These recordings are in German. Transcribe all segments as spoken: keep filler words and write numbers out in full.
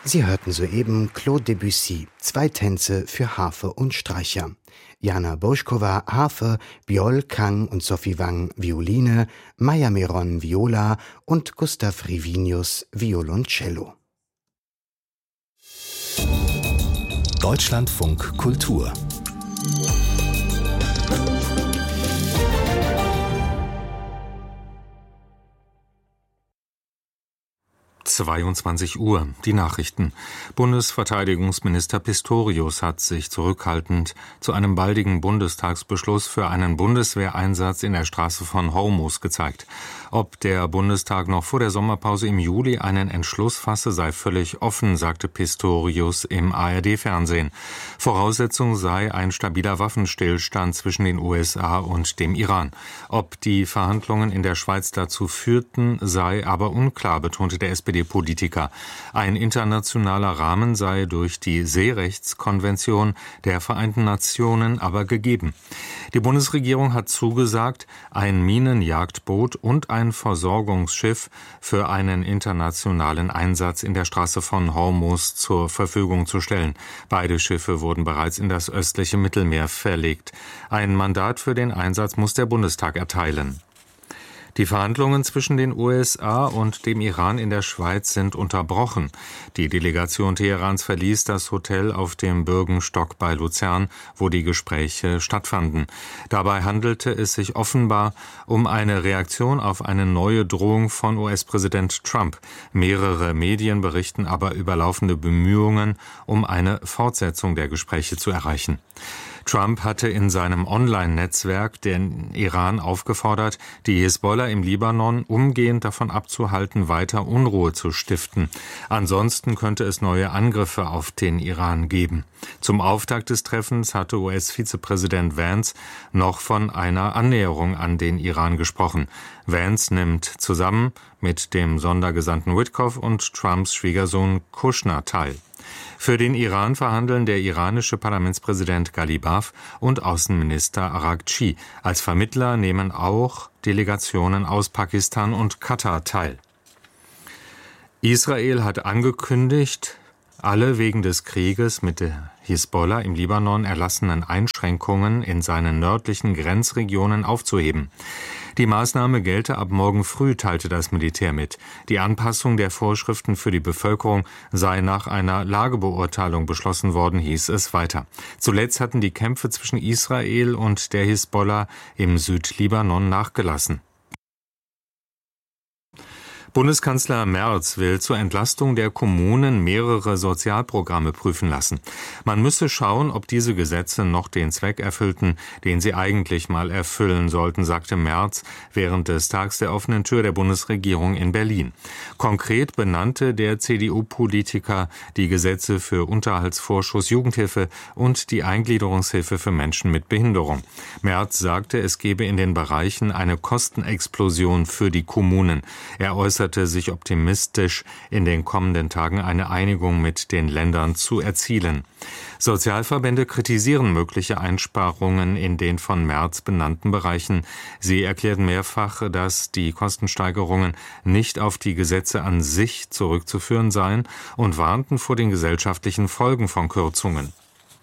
Sie hörten soeben Claude Debussy, zwei Tänze für Harfe und Streicher. Jana Boschkova, Harfe, Biol Kang und Sophie Wang, Violine, Maya Meron, Viola und Gustav Rivinius, Violoncello. Deutschlandfunk Kultur. zweiundzwanzig Uhr, die Nachrichten. Bundesverteidigungsminister Pistorius hat sich zurückhaltend zu einem baldigen Bundestagsbeschluss für einen Bundeswehreinsatz in der Straße von Hormuz gezeigt. Ob der Bundestag noch vor der Sommerpause im Juli einen Entschluss fasse, sei völlig offen, sagte Pistorius im A R D-Fernsehen. Voraussetzung sei ein stabiler Waffenstillstand zwischen den U S A und dem Iran. Ob die Verhandlungen in der Schweiz dazu führten, sei aber unklar, betonte der S P D-Politiker. Ein internationaler Rahmen sei durch die Seerechtskonvention der Vereinten Nationen aber gegeben. Die Bundesregierung hat zugesagt, ein Minenjagdboot und ein Versorgungsschiff für einen internationalen Einsatz in der Straße von Hormuz zur Verfügung zu stellen. Beide Schiffe wurden bereits in das östliche Mittelmeer verlegt. Ein Mandat für den Einsatz muss der Bundestag erteilen. Die Verhandlungen zwischen den U S A und dem Iran in der Schweiz sind unterbrochen. Die Delegation Teherans verließ das Hotel auf dem Bürgenstock bei Luzern, wo die Gespräche stattfanden. Dabei handelte es sich offenbar um eine Reaktion auf eine neue Drohung von U S-Präsident Trump. Mehrere Medien berichten aber über laufende Bemühungen, um eine Fortsetzung der Gespräche zu erreichen. Trump hatte in seinem Online-Netzwerk den Iran aufgefordert, die Hisbollah im Libanon umgehend davon abzuhalten, weiter Unruhe zu stiften. Ansonsten könnte es neue Angriffe auf den Iran geben. Zum Auftakt des Treffens hatte U S-Vizepräsident Vance noch von einer Annäherung an den Iran gesprochen. Vance nimmt zusammen mit dem Sondergesandten Witkoff und Trumps Schwiegersohn Kushner teil. Für den Iran verhandeln der iranische Parlamentspräsident Ghalibaf und Außenminister Araghchi. Als Vermittler nehmen auch Delegationen aus Pakistan und Katar teil. Israel hat angekündigt, alle wegen des Krieges mit der Hisbollah im Libanon erlassenen Einschränkungen in seinen nördlichen Grenzregionen aufzuheben. Die Maßnahme gelte ab morgen früh, teilte das Militär mit. Die Anpassung der Vorschriften für die Bevölkerung sei nach einer Lagebeurteilung beschlossen worden, hieß es weiter. Zuletzt hatten die Kämpfe zwischen Israel und der Hisbollah im Südlibanon nachgelassen. Bundeskanzler Merz will zur Entlastung der Kommunen mehrere Sozialprogramme prüfen lassen. Man müsse schauen, ob diese Gesetze noch den Zweck erfüllten, den sie eigentlich mal erfüllen sollten, sagte Merz während des Tags der offenen Tür der Bundesregierung in Berlin. Konkret benannte der C D U-Politiker die Gesetze für Unterhaltsvorschuss, Jugendhilfe und die Eingliederungshilfe für Menschen mit Behinderung. Merz sagte, es gebe in den Bereichen eine Kostenexplosion für die Kommunen. Er äußerte sich optimistisch, in den kommenden Tagen eine Einigung mit den Ländern zu erzielen. Sozialverbände kritisieren mögliche Einsparungen in den von Merz benannten Bereichen. Sie erklärten mehrfach, dass die Kostensteigerungen nicht auf die Gesetze an sich zurückzuführen seien und warnten vor den gesellschaftlichen Folgen von Kürzungen.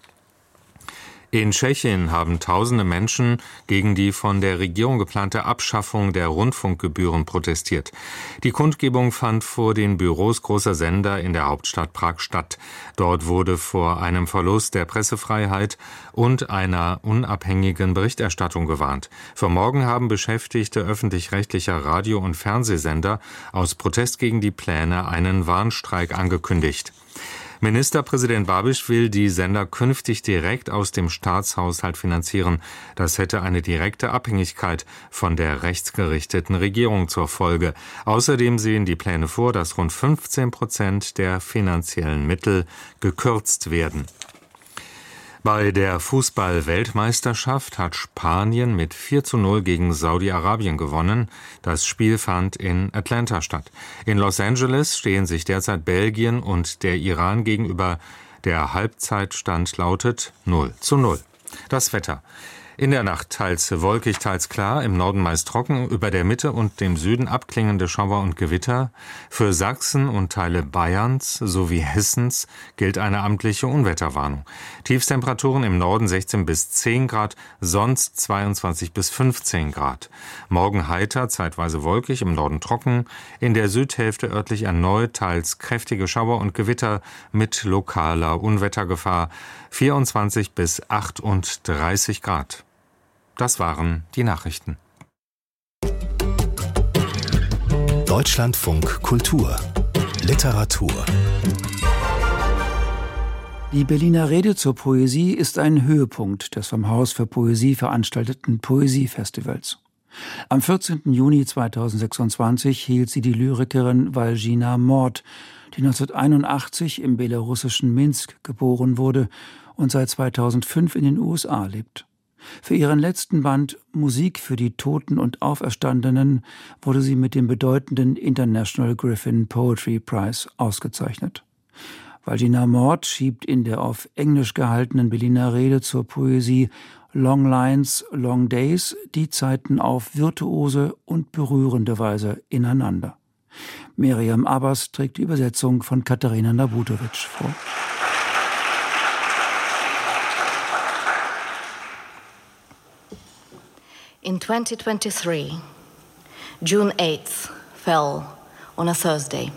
In Tschechien haben tausende Menschen gegen die von der Regierung geplante Abschaffung der Rundfunkgebühren protestiert. Die Kundgebung fand vor den Büros großer Sender in der Hauptstadt Prag statt. Dort wurde vor einem Verlust der Pressefreiheit und einer unabhängigen Berichterstattung gewarnt. Für morgen haben Beschäftigte öffentlich-rechtlicher Radio- und Fernsehsender aus Protest gegen die Pläne einen Warnstreik angekündigt. Ministerpräsident Babiš will die Sender künftig direkt aus dem Staatshaushalt finanzieren. Das hätte eine direkte Abhängigkeit von der rechtsgerichteten Regierung zur Folge. Außerdem sehen die Pläne vor, dass rund fünfzehn Prozent der finanziellen Mittel gekürzt werden. Bei der Fußball-Weltmeisterschaft hat Spanien mit vier zu null gegen Saudi-Arabien gewonnen. Das Spiel fand in Atlanta statt. In Los Angeles stehen sich derzeit Belgien und der Iran gegenüber. Der Halbzeitstand lautet null zu null. Das Wetter. In der Nacht teils wolkig, teils klar, im Norden meist trocken, über der Mitte und dem Süden abklingende Schauer und Gewitter. Für Sachsen und Teile Bayerns sowie Hessens gilt eine amtliche Unwetterwarnung. Tiefstemperaturen im Norden sechzehn bis zehn Grad, sonst zweiundzwanzig bis fünfzehn Grad. Morgen heiter, zeitweise wolkig, im Norden trocken, in der Südhälfte örtlich erneut teils kräftige Schauer und Gewitter mit lokaler Unwettergefahr, vierundzwanzig bis achtunddreißig Grad. Das waren die Nachrichten. Deutschlandfunk Kultur Literatur. Die Berliner Rede zur Poesie ist ein Höhepunkt des vom Haus für Poesie veranstalteten Poesiefestivals. Am vierzehnten Juni zweitausendsechsundzwanzig hielt sie die Lyrikerin Walgina Mord, die neunzehnhunderteinundachtzig im belarussischen Minsk geboren wurde und seit zweitausendfünf in den U S A lebt. Für ihren letzten Band Musik für die Toten und Auferstandenen wurde sie mit dem bedeutenden International Griffin Poetry Prize ausgezeichnet. Walgina Mord schiebt in der auf Englisch gehaltenen Berliner Rede zur Poesie Long Lines, Long Days die Zeiten auf virtuose und berührende Weise ineinander. Miriam Abbas trägt die Übersetzung von Katharina Nabutowitsch vor. In twenty twenty-three, June eighth fell on a Thursday.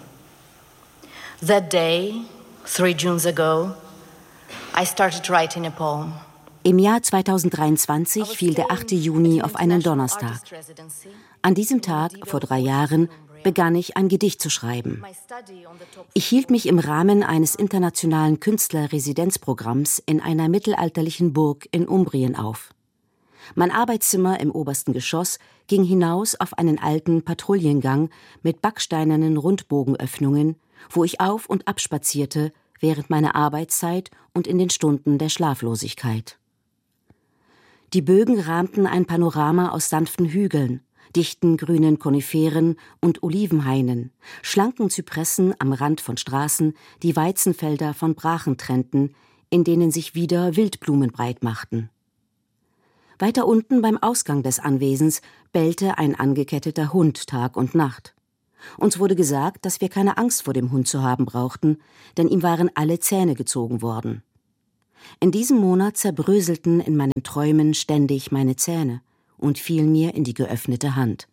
That day, three Junes ago, I started writing a poem. Im Jahr zweitausenddreiundzwanzig fiel der achte Juni auf einen Donnerstag. An diesem Tag, vor drei Jahren, begann ich ein Gedicht zu schreiben. Ich hielt mich im Rahmen eines internationalen Künstlerresidenzprogramms in einer mittelalterlichen Burg in Umbrien auf. Mein Arbeitszimmer im obersten Geschoss ging hinaus auf einen alten Patrouillengang mit backsteinernen Rundbogenöffnungen, wo ich auf und ab spazierte während meiner Arbeitszeit und in den Stunden der Schlaflosigkeit. Die Bögen rahmten ein Panorama aus sanften Hügeln, dichten grünen Koniferen und Olivenhainen, schlanken Zypressen am Rand von Straßen, die Weizenfelder von Brachen trennten, in denen sich wieder Wildblumen breit machten. Weiter unten beim Ausgang des Anwesens bellte ein angeketteter Hund Tag und Nacht. Uns wurde gesagt, dass wir keine Angst vor dem Hund zu haben brauchten, denn ihm waren alle Zähne gezogen worden. In diesem Monat zerbröselten in meinen Träumen ständig meine Zähne und fielen mir in die geöffnete Hand.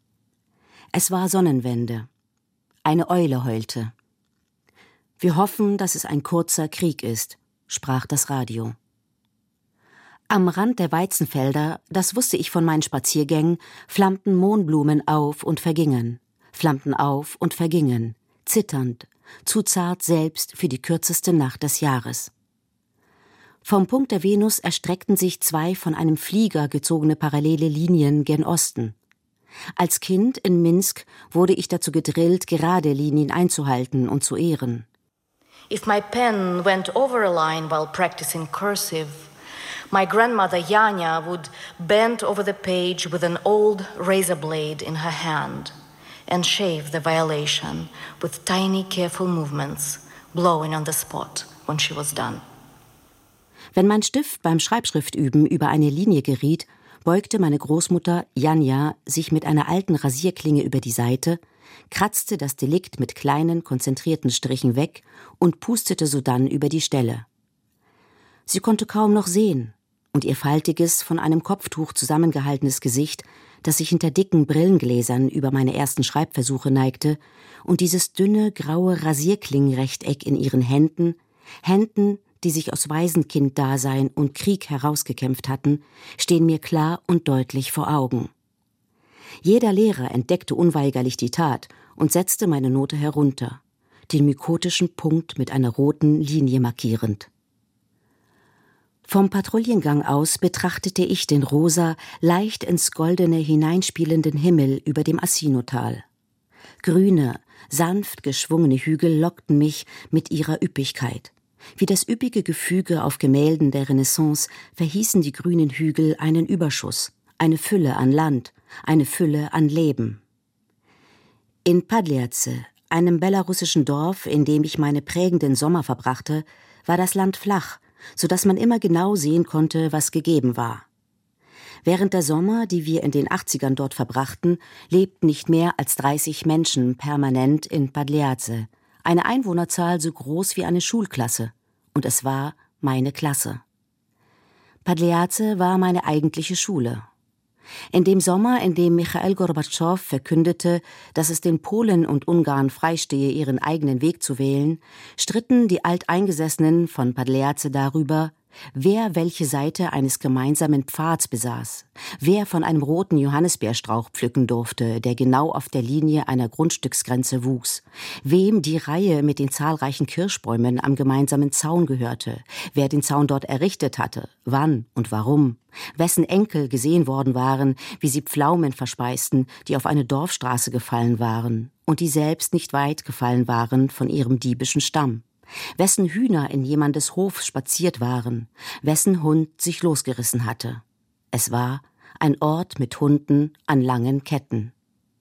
Es war Sonnenwende. Eine Eule heulte. Wir hoffen, dass es ein kurzer Krieg ist, sprach das Radio. Am Rand der Weizenfelder, das wusste ich von meinen Spaziergängen, flammten Mohnblumen auf und vergingen, flammten auf und vergingen, zitternd, zu zart selbst für die kürzeste Nacht des Jahres. Vom Punkt der Venus erstreckten sich zwei von einem Flieger gezogene parallele Linien gen Osten. Als Kind in Minsk wurde ich dazu gedrillt, gerade Linien einzuhalten und zu ehren. If my pen went over a line while practicing cursive, my grandmother Yanya would bend over the page with an old razor blade in her hand and shave the violation with tiny, careful movements, blowing on the spot when she was done. Wenn mein Stift beim Schreibschriftüben über eine Linie geriet, beugte meine Großmutter Janja sich mit einer alten Rasierklinge über die Seite, kratzte das Delikt mit kleinen, konzentrierten Strichen weg und pustete sodann über die Stelle. Sie konnte kaum noch sehen, und ihr faltiges, von einem Kopftuch zusammengehaltenes Gesicht, das sich hinter dicken Brillengläsern über meine ersten Schreibversuche neigte, und dieses dünne, graue Rasierklingenrechteck in ihren Händen, Händen, die sich aus Waisenkind-Dasein und Krieg herausgekämpft hatten, stehen mir klar und deutlich vor Augen. Jeder Lehrer entdeckte unweigerlich die Tat und setzte meine Note herunter, den mykotischen Punkt mit einer roten Linie markierend. Vom Patrouillengang aus betrachtete ich den rosa, leicht ins Goldene hineinspielenden Himmel über dem Assinotal. Grüne, sanft geschwungene Hügel lockten mich mit ihrer Üppigkeit. Wie das üppige Gefüge auf Gemälden der Renaissance verhießen die grünen Hügel einen Überschuss, eine Fülle an Land, eine Fülle an Leben. In Padliace, einem belarussischen Dorf, in dem ich meine prägenden Sommer verbrachte, war das Land flach, so dass man immer genau sehen konnte, was gegeben war. Während der Sommer, die wir in den achtzigern dort verbrachten, lebten nicht mehr als dreißig Menschen permanent in Pagliace, eine Einwohnerzahl so groß wie eine Schulklasse. Und es war meine Klasse. Pagliace war meine eigentliche Schule. In dem Sommer, in dem Michail Gorbatschow verkündete, dass es den Polen und Ungarn freistehe, ihren eigenen Weg zu wählen, stritten die Alteingesessenen von Pagliace darüber, wer welche Seite eines gemeinsamen Pfads besaß, wer von einem roten Johannisbeerstrauch pflücken durfte, der genau auf der Linie einer Grundstücksgrenze wuchs, wem die Reihe mit den zahlreichen Kirschbäumen am gemeinsamen Zaun gehörte, wer den Zaun dort errichtet hatte, wann und warum, wessen Enkel gesehen worden waren, wie sie Pflaumen verspeisten, die auf eine Dorfstraße gefallen waren und die selbst nicht weit gefallen waren von ihrem diebischen Stamm. Wessen Hühner in jemandes Hof spaziert waren, wessen Hund sich losgerissen hatte. Es war ein Ort mit Hunden an langen Ketten.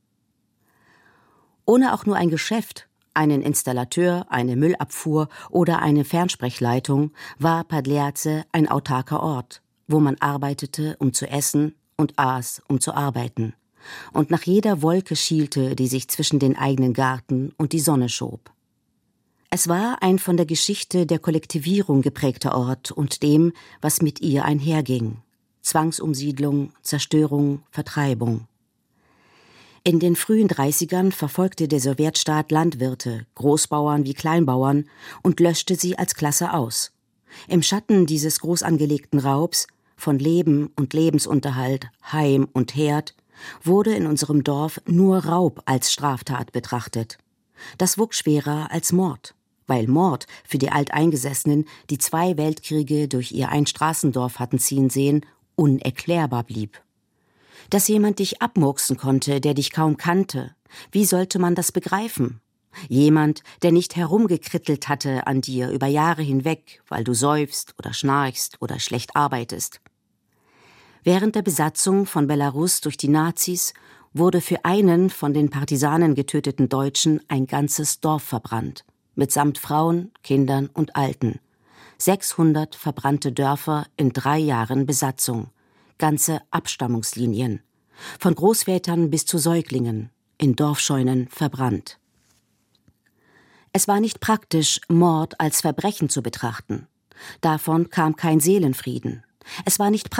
Ohne auch nur ein Geschäft, einen Installateur, eine Müllabfuhr oder eine Fernsprechlleitung, war Pagliace ein autarker Ort, wo man arbeitete, um zu essen, und aß, um zu arbeiten, und nach jeder Wolke schielte, die sich zwischen den eigenen Garten und die Sonne schob. Es war ein von der Geschichte der Kollektivierung geprägter Ort und dem, was mit ihr einherging. Zwangsumsiedlung, Zerstörung, Vertreibung. In den frühen dreißigern verfolgte der Sowjetstaat Landwirte, Großbauern wie Kleinbauern, und löschte sie als Klasse aus. Im Schatten dieses groß angelegten Raubs, von Leben und Lebensunterhalt, Heim und Herd, wurde in unserem Dorf nur Raub als Straftat betrachtet. Das wog schwerer als Mord, weil Mord für die Alteingesessenen, die zwei Weltkriege durch ihr Einstraßendorf hatten ziehen sehen, unerklärbar blieb. Dass jemand dich abmurksen konnte, der dich kaum kannte, wie sollte man das begreifen? Jemand, der nicht herumgekrittelt hatte an dir über Jahre hinweg, weil du säufst oder schnarchst oder schlecht arbeitest. Während der Besatzung von Belarus durch die Nazis wurde für einen von den Partisanen getöteten Deutschen ein ganzes Dorf verbrannt, mitsamt Frauen, Kindern und Alten. sechshundert verbrannte Dörfer in drei Jahren Besatzung, ganze Abstammungslinien, von Großvätern bis zu Säuglingen, in Dorfscheunen verbrannt. Es war nicht praktisch, Mord als Verbrechen zu betrachten. Davon kam kein Seelenfrieden. Es war nicht